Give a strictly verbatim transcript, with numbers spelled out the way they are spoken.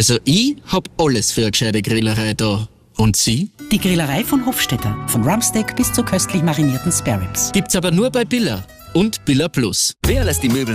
Also ich hab alles für eine gescheite Grillerei da. Und Sie? Die Grillerei von Hofstetter. Von Rumpsteak bis zu köstlich marinierten Spareribs. Gibt's aber nur bei Billa und Billa Plus. Wer lässt die Möbel